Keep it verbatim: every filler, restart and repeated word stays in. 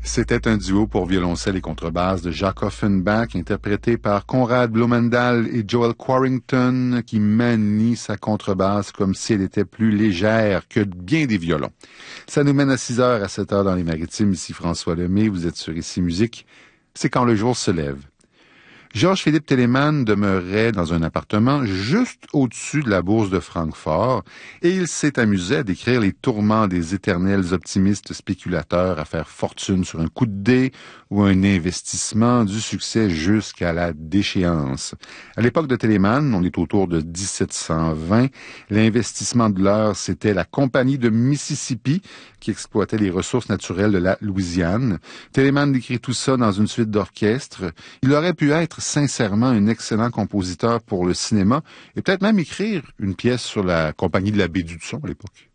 C'était un duo pour violoncelle et contrebasse de Jacques Offenbach, interprété par Conrad Blumendahl et Joel Quarrington, qui manie sa contrebasse comme si elle était plus légère que bien des violons. Ça nous mène à six heures à sept heures dans les Maritimes. Ici François Lemay, vous êtes sur Ici Musique. C'est quand le jour se lève. Georges-Philippe Telemann demeurait dans un appartement juste au-dessus de la bourse de Francfort et il s'est amusé à décrire les tourments des éternels optimistes spéculateurs à faire fortune sur un coup de dé ou un investissement du succès jusqu'à la déchéance. À l'époque de Telemann, on est autour de dix-sept cent vingt, l'investissement de l'heure, c'était la compagnie de Mississippi qui exploitait les ressources naturelles de la Louisiane. Telemann décrit tout ça dans une suite d'orchestre. Il aurait pu être sincèrement un excellent compositeur pour le cinéma et peut-être même écrire une pièce sur la compagnie de la baie du Son à l'époque.